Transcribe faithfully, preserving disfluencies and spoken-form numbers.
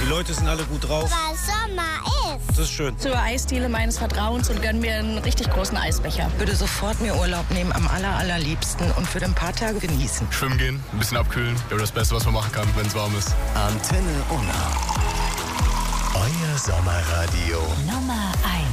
Die Leute sind alle gut drauf. Weil Sommer ist. Das ist schön. Zur Eisdiele meines Vertrauens und gönn mir einen richtig großen Eisbecher. Würde sofort mir Urlaub nehmen, am aller, allerliebsten und für ein paar Tage genießen. Schwimmen gehen, ein bisschen abkühlen. Wäre das Beste, was man machen kann, wenn es warm ist. Antenne Unna. Euer Sommerradio. Nummer eins.